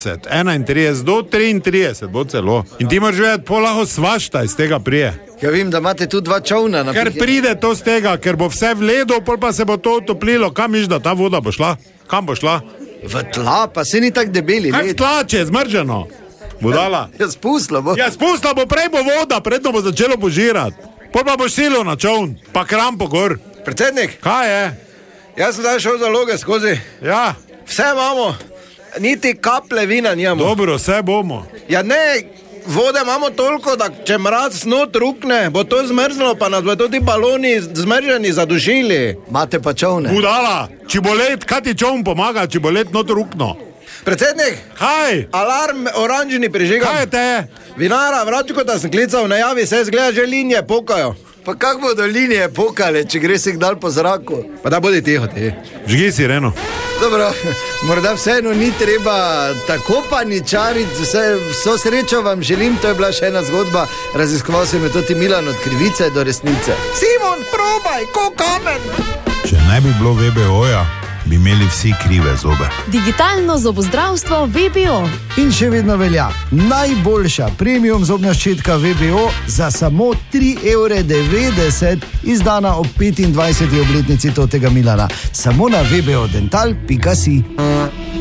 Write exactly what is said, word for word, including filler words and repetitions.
enaintrideset do triintrideset bo celo. In ti moraš vedeti, pol lahko svašta iz tega prije. Ja vem, da imate tu dva čovna. Ker pride to z tega, ker bo vse v ledu, pol pa se bo to utoplilo. Kam miš, da ta voda bo šla? Kam bo šla? V tla, pa se ni tak debeli. Kaj v tla, če je zmrženo? Budala. Ja, spustila bo. Ja, spustila bo, prej bo voda, predno bo začelo požirati. Pol pa boš silil na čovn, pa krampo gor. Predsednik. Kaj je? Jaz sem zdaj šel za loge skozi. Ja. Vse imamo, niti kaple vina nimamo. Dobro, vse bomo. Ja ne, vode imamo toliko, da če mraz not rukne, bo to zmrzlo, pa nas bo tudi baloni zmrženi zadušili. Imate pa čovne. Budala, če bo let, kaj ti čovn pomaga, če bo let not rukno? Predsednik. Kaj? Alarm oranžni prižigam. Kaj je te? Vinara, vračko, da sem klical, ne javi se, zgleda, že linije pokajo. Pa kak bodo linije pokale, če gre se kdal po zraku? Pa da bodi tiho, ti. Žgi sireno. Dobro, morda vseeno ni treba tako paničariti, vse, vso srečo vam želim, to je bila še ena zgodba, raziskoval sem je tudi Milan od krivice do resnice. Simon, probaj, ko kamen! Če ne bi bilo V B O-ja, bi imeli vsi krive zobe. Digitalno zobozdravstvo V B O. In še vedno velja, najboljša premium zobna ščetka V B O za samo tri evre devetdeset, izdana ob petindvajseti obletnici totega Milana. Samo na v b o dental pika si.